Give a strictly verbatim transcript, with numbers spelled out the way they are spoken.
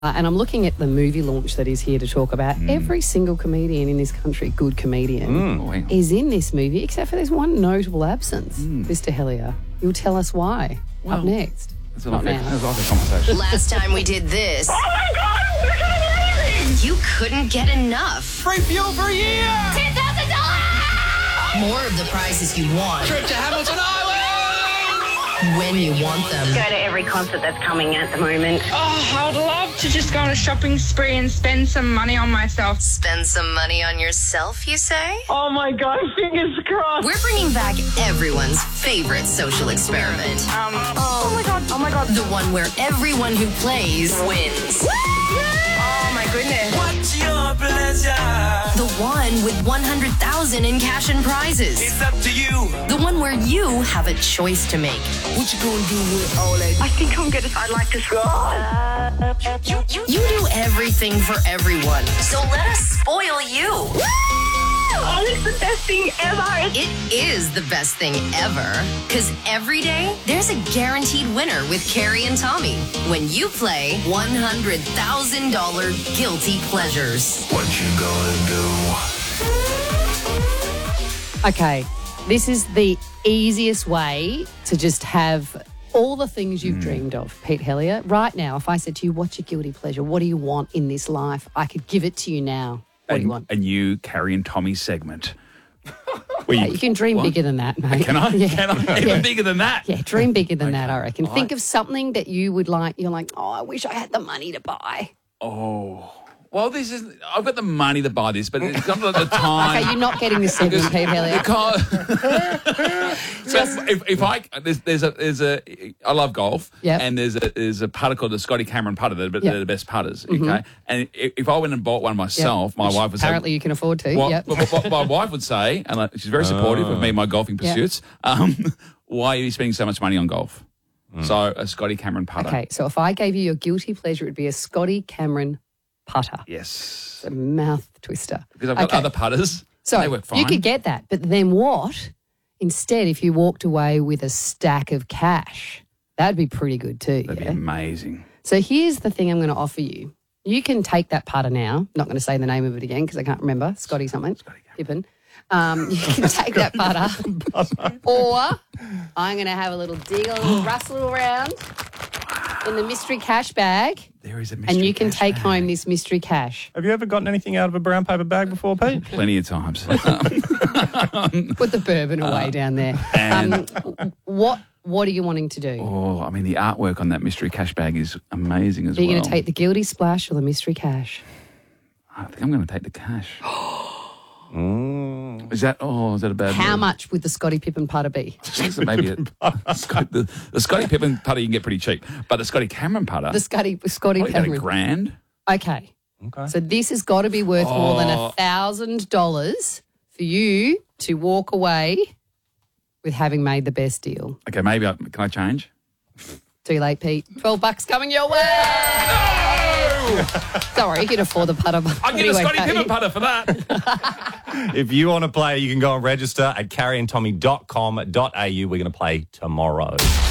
Uh, and I'm looking at the movie launch that is here to talk about. Mm. Every single comedian in this country, good comedian, mm. is in this movie, except for there's one notable absence, mm. Mister Hellier. You'll tell us why. Well, up next. That's a lovely conversation. Last time we did this. Oh my God, look how amazing! You couldn't get enough. Free fuel for a year! ten thousand dollars! More of the prizes you want. Trip to Hamilton Island! When you want them. Go to every concert that's coming at the moment. Oh, I would love to just go on a shopping spree and spend some money on myself. Spend some money on yourself, you say? Oh my God, fingers crossed. We're bringing back everyone's favorite social experiment. Um, oh my God, oh my God. The one where everyone who plays wins. Oh my goodness. What's your pleasure? The one with one hundred thousand dollars in cash and prizes. It's up to you. The one where you have a choice to make. What you gonna do with all that? I think I'm gonna, I'd like to uh, you, you, you do everything for everyone, so let us spoil you. Oh, it's the best thing ever. It is the best thing ever, because every day there's a guaranteed winner with Carrie and Tommy when you play one hundred thousand dollars Guilty Pleasures. What you gonna do? Okay, this is the easiest way to just have all the things you've mm. dreamed of, Pete Hellier. Right now, if I said to you, what's your guilty pleasure? What do you want in this life? I could give it to you now. What a, do you want? A new Carrie and Tommy segment. You, yeah, you can dream what? bigger than that, mate. Can I? Yeah. Can I? Even yeah. bigger than that? Yeah, dream bigger than okay. that, I reckon. All Think right. of something that you would like. You're like, oh, I wish I had the money to buy. Oh. Well, this is. I've got the money to buy this, but it's got the time. Okay, you're not getting the segment, Pete Hellier. Because so if, if I there's, there's a there's a I love golf, yep. and there's a there's a putter called the Scotty Cameron putter. They're, yep. they're the best putters. Okay, mm-hmm. and if, if I went and bought one myself, yep. my Which wife would apparently say, you can afford to. What, yep. what, what my wife would say, and she's very supportive oh. of me and my golfing pursuits. Yep. Um, why are you spending so much money on golf? Mm. So a Scotty Cameron putter. Okay, so if I gave you your guilty pleasure, it'd be a Scotty Cameron putter. Yes. It's a mouth twister. Because I've got okay. other putters. So they work fine. You could get that, but then what? Instead, if you walked away with a stack of cash, that'd be pretty good too. That'd yeah? be amazing. So here's the thing I'm going to offer you. You can take that putter now. Not going to say the name of it again because I can't remember. Scotty something. Scotty Pippen. Um, you can take that putter, or I'm going to have a little dig, a little rustle around in the mystery cash bag. There is a mystery and you can cash take bag. home this mystery cash. Have you ever gotten anything out of a brown paper bag before, Pete? Plenty of times. Put the bourbon away uh, down there. And um, what What are you wanting to do? Oh, I mean, the artwork on that mystery cash bag is amazing as are you well. Are you going to take the guilty splash or the mystery cash? I think I'm going to take the cash. Mm. Is that, oh, is that a bad How word? much would the Scotty Pippen putter be? Maybe a, the, the Scotty Pippen putter you can get pretty cheap, but the Scotty Cameron putter, the Scotty Scotty Cameron, a grand. Okay, okay. So this has got to be worth oh. more than a thousand dollars for you to walk away with having made the best deal. Okay, maybe I, can I change? Too late, Pete. Twelve bucks coming your way. No! Sorry, you can afford the putter. I get anyway, a Scotty Pippen putter for that. If you want to play, you can go and register at carrie and tommy dot com dot a u. We're going to play tomorrow.